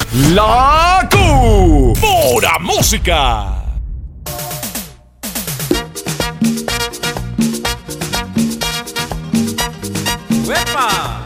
La Pura Música. ¡Uepa!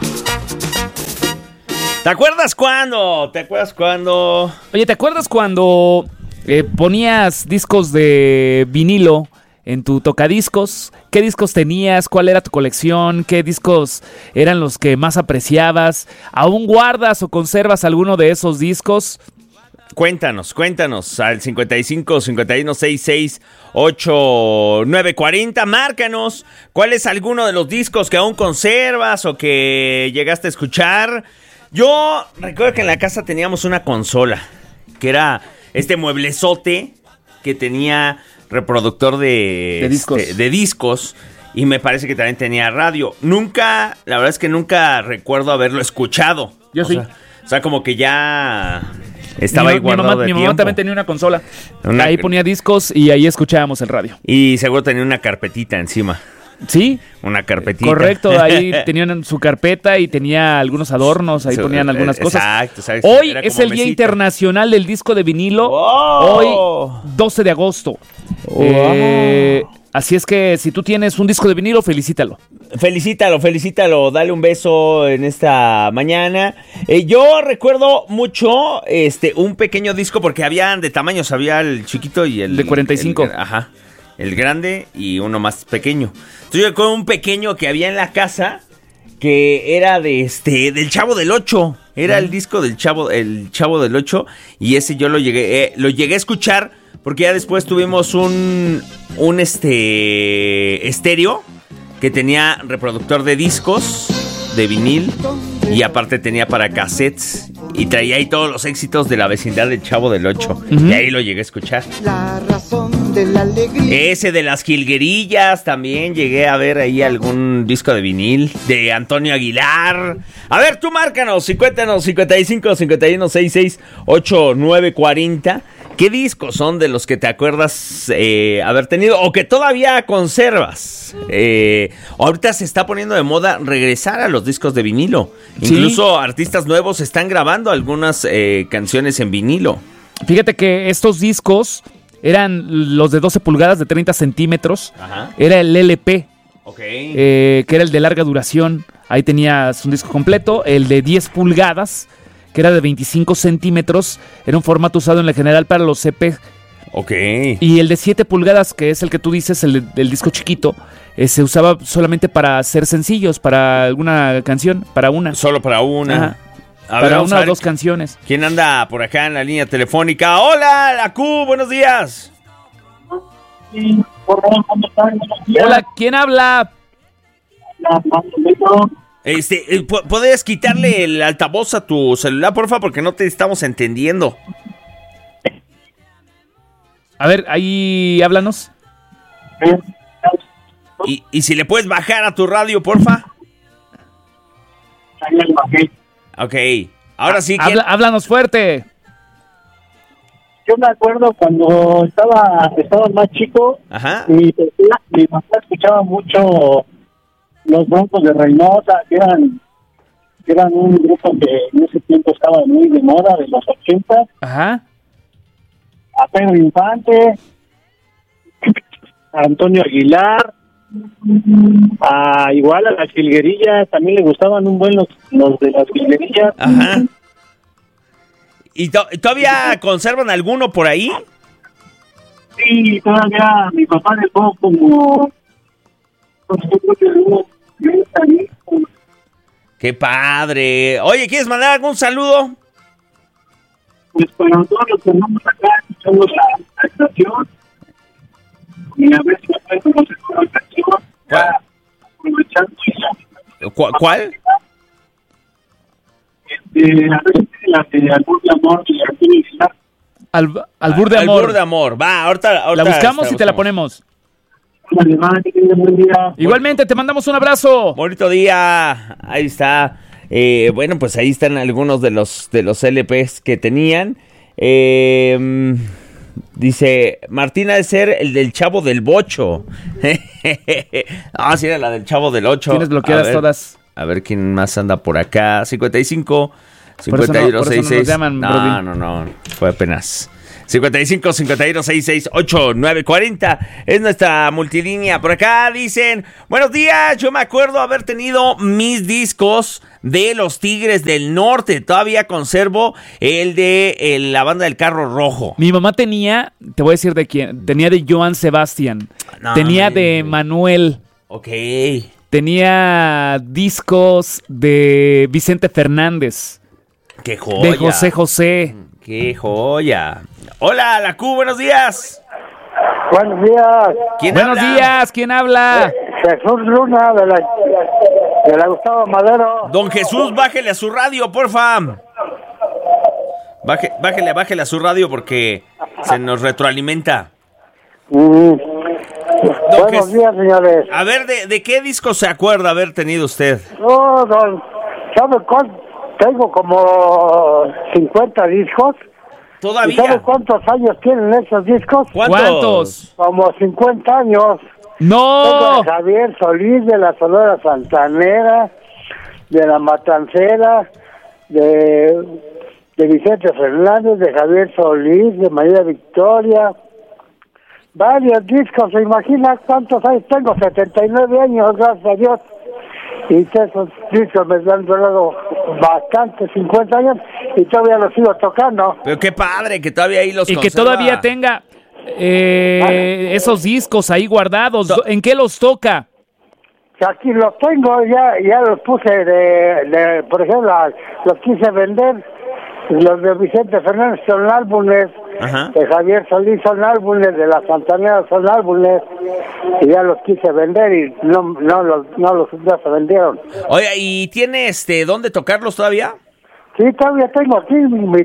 ¿Te acuerdas cuándo? Oye, ¿te acuerdas cuando ponías discos de vinilo en tu tocadiscos? ¿Qué discos tenías? ¿Cuál era tu colección? ¿Qué discos eran los que más apreciabas? ¿Aún guardas o conservas alguno de esos discos? Cuéntanos al 55 51 66 89 40. Márcanos cuál es alguno de los discos que aún conservas o que llegaste a escuchar. Yo recuerdo que en la casa teníamos una consola, que era este mueblezote que tenía reproductor de discos, y me parece que también tenía radio. La verdad es que nunca recuerdo haberlo escuchado. Yo sí. O sea, como que ya estaba ahí guardado de tiempo. Mi mamá también tenía una consola. Ahí ponía discos y ahí escuchábamos el radio. Y seguro tenía una carpetita encima. Sí. Una carpetita. Correcto, ahí tenían su carpeta y tenía algunos adornos, ahí ponían algunas cosas. Exacto. Hoy es el Día Internacional del Disco de Vinilo. ¡Wow! Hoy, 12 de agosto. ¡Wow! Así es que si tú tienes un disco de vinilo, felicítalo. Felicítalo, dale un beso en esta mañana. Yo recuerdo mucho un pequeño disco, porque habían de tamaños, había el chiquito y el... De 45. El grande y uno más pequeño. Entonces yo recuerdo un pequeño que había en la casa, que era del Chavo del 8. Era el disco del Chavo del 8, y ese yo lo llegué a escuchar, porque ya después tuvimos un estéreo que tenía reproductor de discos de vinil, y aparte tenía para cassettes, y traía ahí todos los éxitos de la vecindad del Chavo del 8. Uh-huh. Y ahí lo llegué a escuchar. La razón de la alegría. Ese de las Jilguerillas también llegué a ver ahí algún disco de vinil de Antonio Aguilar. A ver, tú márcanos, 55 51 66 89 40. ¿Qué discos son de los que te acuerdas haber tenido o que todavía conservas? Ahorita se está poniendo de moda regresar a los discos de vinilo. Sí. Incluso artistas nuevos están grabando algunas canciones en vinilo. Fíjate que estos discos eran los de 12 pulgadas, de 30 centímetros. Ajá. Era el LP, okay. Que era el de larga duración. Ahí tenías un disco completo. El de 10 pulgadas, que era de 25 centímetros, era un formato usado en general para los EP. Ok. Y el de 7 pulgadas, que es el que tú dices, el disco chiquito, se usaba solamente para hacer sencillos, para alguna canción, para una. Solo para una. Ajá. Para una o dos canciones. ¿Quién anda por acá en la línea telefónica? ¡Hola, la Q! ¡Buenos días! Sí, ¿cómo están? Hola, ¿quién habla? ¿Puedes quitarle el altavoz a tu celular, porfa? Porque no te estamos entendiendo. A ver, ahí háblanos. ¿Y si le puedes bajar a tu radio, porfa? Ok, ahora sí. Háblanos fuerte. Yo me acuerdo cuando estaba más chico. Ajá. Mi papá escuchaba mucho los Broncos de Reynosa, que eran un grupo que en ese tiempo estaba muy de moda, de los 80. Ajá. A Pedro Infante, a Antonio Aguilar, igual a las Jilguerillas, también le gustaban un buen los de las Jilguerillas. Ajá. ¿Y todavía conservan alguno por ahí? Sí, todavía mi papá dejó como... ¡Qué padre! Oye, ¿quieres mandar algún saludo? Pues para todos los que andamos acá, escuchamos la estación, y a ver si podemos escuchar la canción. ¿Cuál? A ver si la de Albur de Amor y Antonio Aguilar. Albur de Amor. Albur de Amor. Va, ahorita la buscamos y te la ponemos. Que tengas buen día. Igualmente, te mandamos un abrazo. Bonito día. Ahí está. Bueno, pues ahí están algunos de los LPs que tenían. Dice, Martina de ser el del Chavo del Bocho. Sí, era la del Chavo del 8. Tienes bloqueadas todas. A ver quién más anda por acá. 55 Por eso no 5166. nos llaman, Brodín. No. Fue apenas. 55 51 66 8940 es nuestra multilínea. Por acá dicen: buenos días, yo me acuerdo haber tenido mis discos de los Tigres del Norte. Todavía conservo el de la banda del Carro Rojo. Mi mamá tenía, te voy a decir de quién, tenía de Joan Sebastián, tenía de Manuel. Ok. Tenía discos de Vicente Fernández. ¡Qué joya! De José José. ¡Qué joya! Hola, la Q, buenos días. Buenos días. ¿Quién Buenos habla? días, ¿quién habla? Jesús Luna de la Gustavo Madero. Don Jesús, bájele a su radio, porfa. Bájele a su radio porque se nos retroalimenta. Buenos días, señores. A ver, ¿de qué disco se acuerda haber tenido usted? No, ¿sabe cuánto? Tengo como 50 discos. ¿Todavía? ¿Y sabe cuántos años tienen esos discos? ¿Cuántos? Como 50 años. Tengo ¡No! a Javier Solís de la Sonora Santanera, de la Matancera, de Vicente Fernández, de Javier Solís, de María Victoria. Varios discos, ¿se imagina cuántos años? Tengo 79 años, gracias a Dios. Y esos discos me han durado bastante, 50 años, y todavía los sigo tocando. Pero qué padre que todavía ahí los Y que conserva. todavía tenga esos discos ahí guardados. ¿En qué los toca? Aquí los tengo, ya los puse por ejemplo, los quise vender. Los de Vicente Fernández son álbumes, Ajá. de Javier Solís son álbumes, de la Santanera son álbumes, y ya los quise vender y no se vendieron. Oye, ¿y tiene dónde tocarlos todavía? Sí, todavía tengo aquí un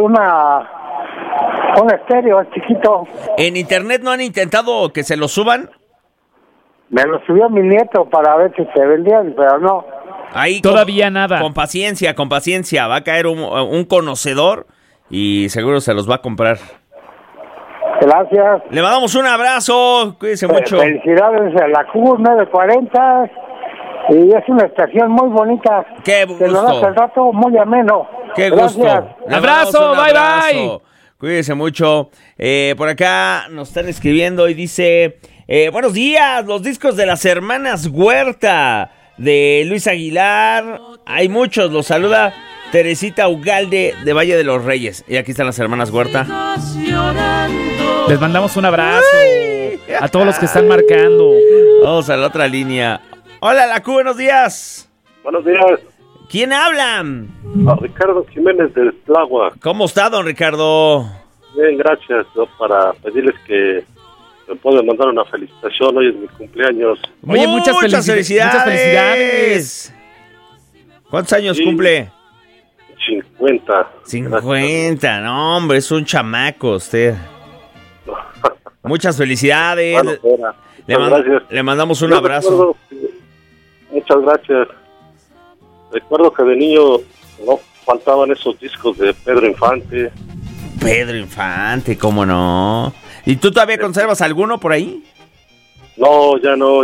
estéreo chiquito. ¿En internet no han intentado que se los suban? Me lo subió mi nieto para ver si se vendían, pero no. Ahí Todavía nada. Con paciencia. Va a caer un conocedor y seguro se los va a comprar. Gracias. Le mandamos un abrazo. Cuídese mucho. Felicidades a la Q 940. Y es una estación muy bonita. Qué Que nos gusto. hace el rato muy ameno. Qué Gracias. gusto. Le Abrazo, mandamos un bye, abrazo. bye. Cuídese mucho. Por acá nos están escribiendo y dice: buenos días, los discos de las hermanas Huerta, de Luis Aguilar. Hay muchos, los saluda Teresita Ugalde de Valle de los Reyes. Y aquí están las hermanas Huerta. Les mandamos un abrazo a todos los que están marcando. Vamos a la otra línea. Hola, la Q, buenos días. Buenos días, ¿Quién habla? a Ricardo Jiménez del Tláhuac. ¿Cómo está, don Ricardo? Bien, gracias. Yo para pedirles que me pueden mandar una felicitación. Hoy es mi cumpleaños. Oye, muchas felicidades. Muchas felicidades. ¿Cuántos años Sí. cumple? 50. 50, no, hombre, es un chamaco usted. Muchas felicidades. Bueno, fuera. Le, Muchas gracias. le mandamos un Yo abrazo. recuerdo muchas gracias. Recuerdo que de niño no faltaban esos discos de Pedro Infante. Pedro Infante, ¿cómo no? ¿Y tú todavía conservas alguno por ahí? No, ya no.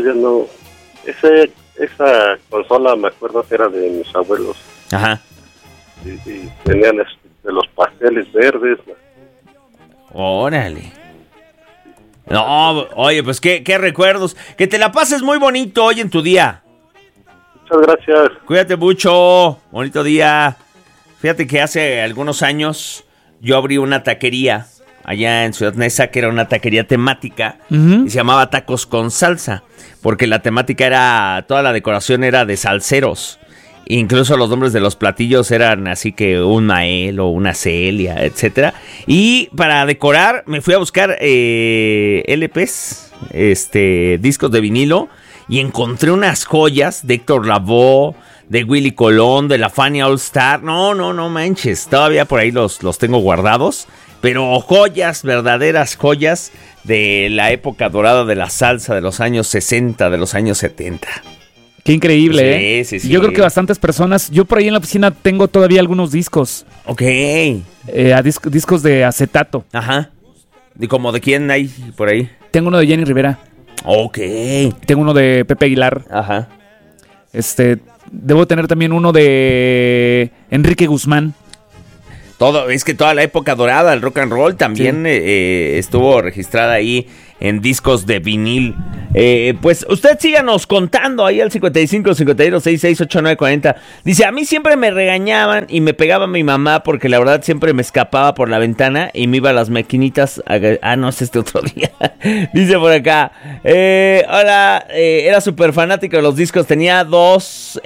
Esa consola me acuerdo que era de mis abuelos. Ajá. Y tenían de los pasteles verdes. Órale. No, oye, pues qué recuerdos. Que te la pases muy bonito hoy en tu día. Muchas gracias. Cuídate mucho. Bonito día. Fíjate que hace algunos años yo abrí una taquería allá en Ciudad Neza, que era una taquería temática, y se llamaba Tacos con Salsa, porque la temática era, toda la decoración era de salseros. Incluso los nombres de los platillos eran así que un Mael o una Celia, etcétera. Y para decorar me fui a buscar LPs, discos de vinilo, y encontré unas joyas de Héctor Lavoe, de Willy Colón, de la Fania All Star. No manches, todavía por ahí los tengo guardados. Pero joyas, verdaderas joyas de la época dorada de la salsa de los años 60, de los años 70. Qué increíble, Sí. Yo creo que bastantes personas. Yo por ahí en la oficina tengo todavía algunos discos. Ok. Discos de acetato. Ajá. ¿Y como de quién hay por ahí? Tengo uno de Jenny Rivera. Ok. Tengo uno de Pepe Aguilar. Ajá. Debo tener también uno de Enrique Guzmán. Es que toda la época dorada del rock and roll también estuvo registrada ahí en discos de vinil. Pues usted síganos contando ahí al 55 52 66 89 40. Dice, a mí siempre me regañaban y me pegaba mi mamá porque la verdad siempre me escapaba por la ventana y me iba a las maquinitas. No, es este otro día. Dice por acá, hola, era súper fanático de los discos. Tenía dos...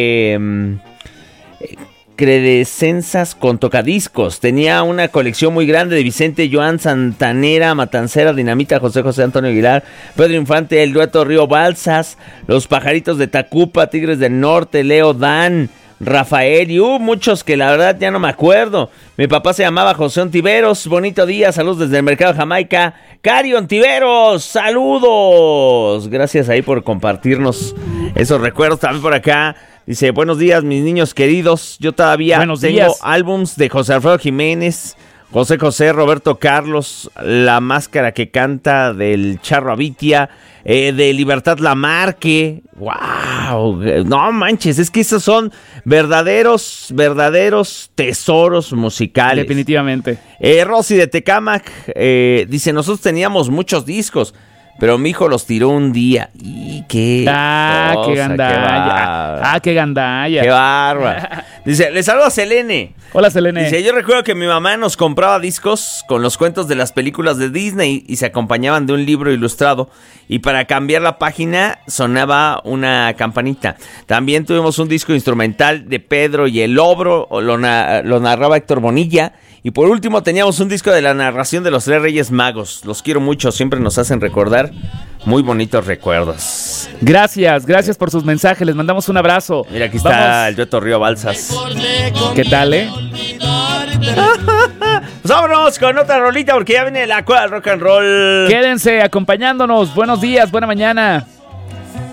credescensas con tocadiscos. Tenía una colección muy grande de Vicente, Joan, Santanera, Matancera, Dinamita, José Antonio Aguilar, Pedro Infante, el dueto Río Balsas, Los Pajaritos de Tacupa, Tigres del Norte, Leo Dan, Rafael y muchos que la verdad ya no me acuerdo. Mi papá se llamaba José Ontiveros. Bonito día, saludos desde el mercado de Jamaica. Cari Ontiveros, saludos. Gracias ahí por compartirnos esos recuerdos. También por acá dice, buenos días mis niños queridos. Yo todavía tengo álbums de José Alfredo Jiménez, José, Roberto Carlos, La Máscara que Canta del Charro Avitia, de Libertad Lamarque. ¡Wow! No manches, es que esos son verdaderos tesoros musicales. Definitivamente. Rosy de Tecámac dice, nosotros teníamos muchos discos, pero mi hijo los tiró un día. ¡Y qué cosa, qué gandalla! ¡Qué gandalla! ¡Qué bárbara! Dice, le saludo a Selene. Hola, Selene. Dice, yo recuerdo que mi mamá nos compraba discos con los cuentos de las películas de Disney y se acompañaban de un libro ilustrado. Y para cambiar la página sonaba una campanita. También tuvimos un disco instrumental de Pedro y el Lobro, lo narraba Héctor Bonilla. Y por último teníamos un disco de la narración de los 3 Reyes Magos. Los quiero mucho, siempre nos hacen recordar muy bonitos recuerdos. Gracias por sus mensajes, les mandamos un abrazo. Mira, aquí está el dueto Río Balsas. ¿Qué tal, Pues vámonos con otra rolita porque ya viene la cueva del rock and roll. Quédense acompañándonos, buenos días, buena mañana.